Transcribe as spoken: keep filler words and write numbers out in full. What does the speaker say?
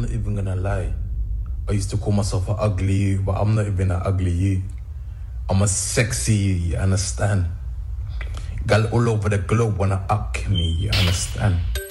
not even gonna lie. I used to call myself an ugly you, but I'm not even an ugly you. I'm a sexy you, you understand? Gal all over the globe wanna up me, you understand?